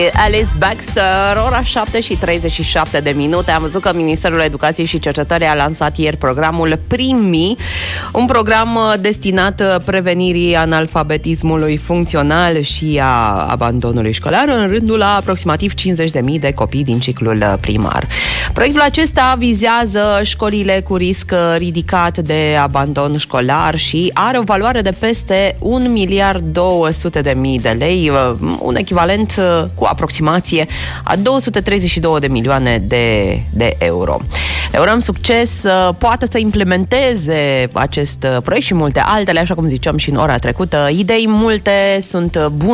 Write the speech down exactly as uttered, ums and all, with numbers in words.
Alice Baxter, ora șapte și treizeci și șapte de minute. Am văzut că Ministerul Educației și Cercetării a lansat ieri programul Primi, un program destinat prevenirii analfabetismului funcțional și a abandonului școlar în rândul a aproximativ cincizeci de mii de copii din ciclul primar. Proiectul acesta vizează școlile cu risc ridicat de abandon școlar și are o valoare de peste un miliard două sute de mii de lei, un echivalent cu aproximație a două sute treizeci și două de milioane de, de euro. Le urăm succes, poate să implementeze acest proiect și multe altele, așa cum ziceam și în ora trecută. Idei multe, sunt bune.